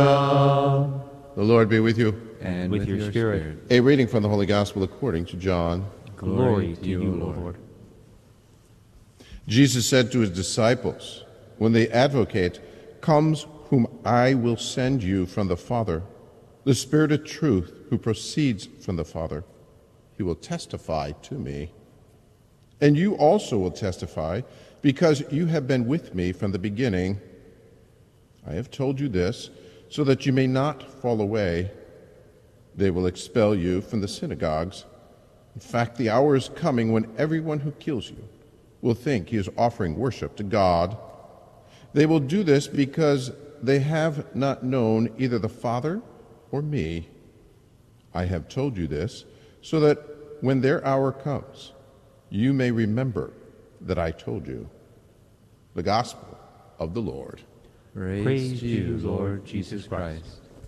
The Lord be with you. And with your spirit. A reading from the Holy Gospel according to John. Glory to you, Lord. Jesus said to his disciples, "When the Advocate comes, whom I will send you from the Father, the Spirit of truth who proceeds from the Father, he will testify to me. And you also will testify, because you have been with me from the beginning. I have told you this, so that you may not fall away. They will expel you from the synagogues. In fact, the hour is coming when everyone who kills you will think he is offering worship to God. They will do this because they have not known either the Father or me. I have told you this, so that when their hour comes, you may remember that I told you." The Gospel of the Lord. Praise to you, Lord Jesus Christ.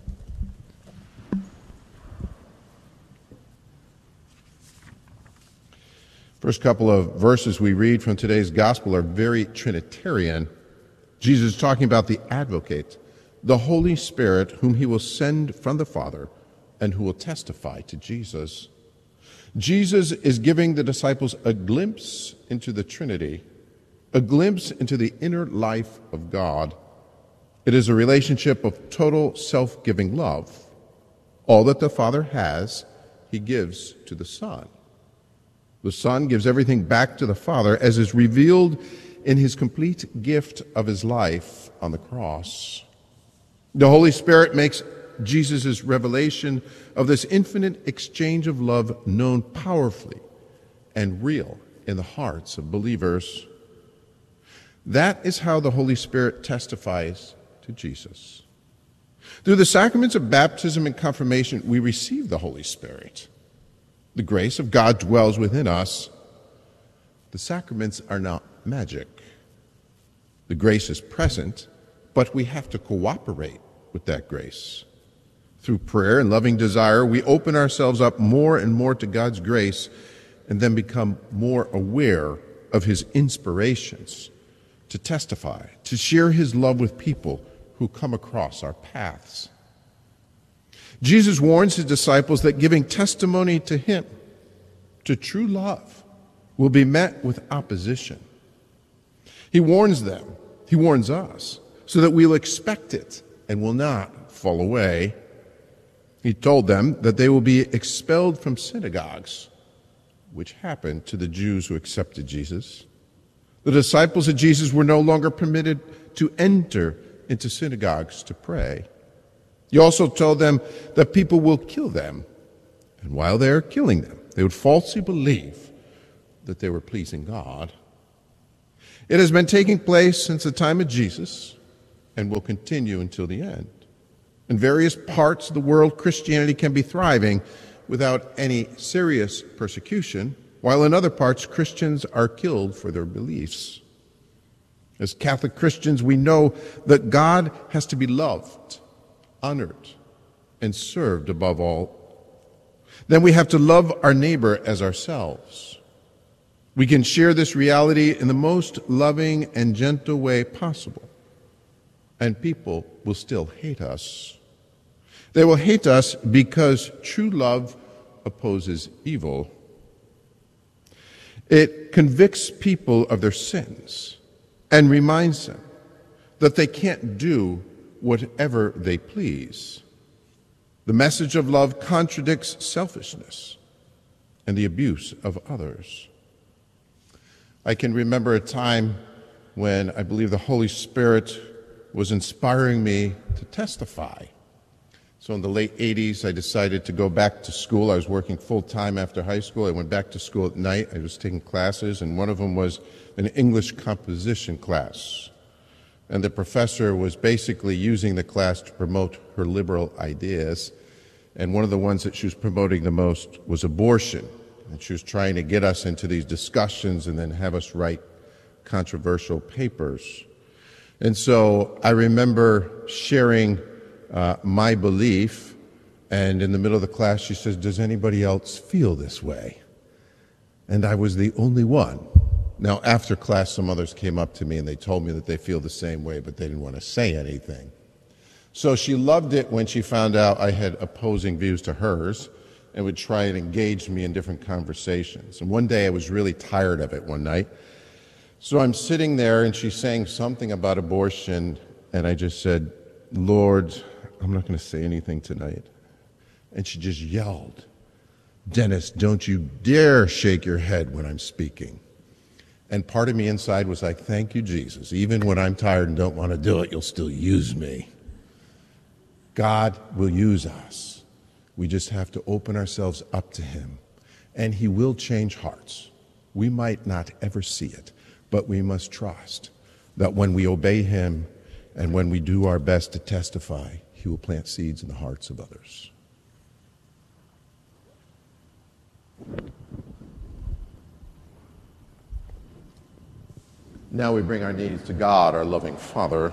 First couple of verses we read from today's Gospel are very Trinitarian. Jesus is talking about the Advocate, the Holy Spirit, whom he will send from the Father and who will testify to Jesus. Jesus is giving the disciples a glimpse into the Trinity, a glimpse into the inner life of God. It is a relationship of total self-giving love. All that the Father has, he gives to the Son. The Son gives everything back to the Father, as is revealed in his complete gift of his life on the cross. The Holy Spirit makes Jesus' revelation of this infinite exchange of love known powerfully and real in the hearts of believers. That is how the Holy Spirit testifies to Jesus. Through the sacraments of baptism and confirmation, we receive the Holy Spirit. The grace of God dwells within us. The sacraments are not magic. The grace is present, but we have to cooperate with that grace. Through prayer and loving desire, we open ourselves up more and more to God's grace and then become more aware of his inspirations to testify, to share his love with people who come across our paths. Jesus warns his disciples that giving testimony to him, to true love, will be met with opposition. He warns them, he warns us, so that we'll expect it and will not fall away. He told them that they will be expelled from synagogues, which happened to the Jews who accepted Jesus. The disciples of Jesus were no longer permitted to enter into synagogues to pray. He also told them that people will kill them, and while they are killing them, they would falsely believe that they were pleasing God. It has been taking place since the time of Jesus and will continue until the end. In various parts of the world, Christianity can be thriving without any serious persecution, while in other parts, Christians are killed for their beliefs. As Catholic Christians, we know that God has to be loved, honored, and served above all. Then we have to love our neighbor as ourselves. We can share this reality in the most loving and gentle way possible, and people will still hate us. They will hate us because true love opposes evil. It convicts people of their sins and reminds them that they can't do whatever they please. The message of love contradicts selfishness and the abuse of others. I can remember a time when I believe the Holy Spirit was inspiring me to testify. So in the late 80s, I decided to go back to school. I was working full-time after high school. I went back to school at night. I was taking classes, and one of them was an English composition class. And the professor was basically using the class to promote her liberal ideas. And one of the ones that she was promoting the most was abortion. And she was trying to get us into these discussions and then have us write controversial papers. And so I remember sharing my belief, and in the middle of the class she says, "Does anybody else feel this way?" And I was the only one. Now, after class, some others came up to me and they told me that they feel the same way, but they didn't want to say anything. So she loved it when she found out I had opposing views to hers and would try and engage me in different conversations. And one day I was really tired of it one night. So I'm sitting there and she's saying something about abortion, and I just said, Lord, I'm not going to say anything tonight. And she just yelled, Dennis, don't you dare shake your head when I'm speaking. And part of me inside was like, thank you, Jesus. Even when I'm tired and don't want to do it, you'll still use me. God will use us. We just have to open ourselves up to him. And he will change hearts. We might not ever see it, but we must trust that when we obey him and when we do our best to testify, he will plant seeds in the hearts of others. Now we bring our needs to God, our loving Father.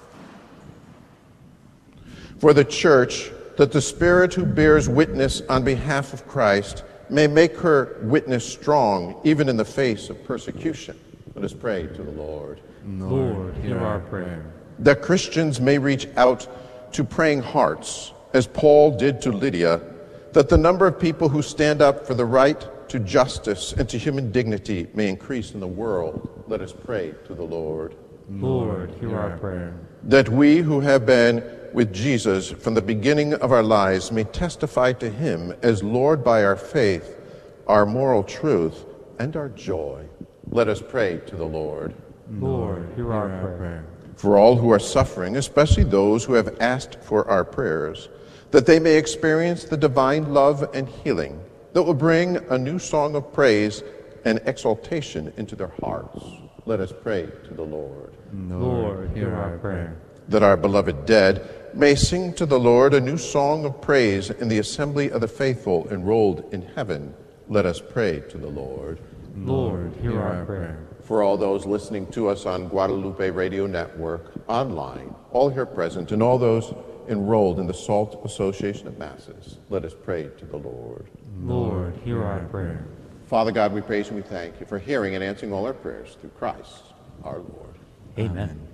For the church, that the Spirit who bears witness on behalf of Christ may make her witness strong, even in the face of persecution. Let us pray to the Lord. Lord, hear our prayer. That Christians may reach out to praying hearts, as Paul did to Lydia, that the number of people who stand up for the right to justice and to human dignity may increase in the world. Let us pray to the Lord. Lord, hear our prayer. That we who have been with Jesus from the beginning of our lives may testify to him as Lord by our faith, our moral truth, and our joy. Let us pray to the Lord. Lord, hear our prayer. For all who are suffering, especially those who have asked for our prayers, that they may experience the divine love and healing that will bring a new song of praise and exaltation into their hearts. Let us pray to the Lord. Lord, hear our prayer. That our beloved dead may sing to the Lord a new song of praise in the assembly of the faithful enrolled in heaven. Let us pray to the Lord. Lord, hear our prayer. For all those listening to us on Guadalupe Radio Network, online, all here present, and all those enrolled in the SALT Association of Masses, let us pray to the Lord. Lord, hear our prayer. Father God, we praise and we thank you for hearing and answering all our prayers through Christ our Lord. Amen.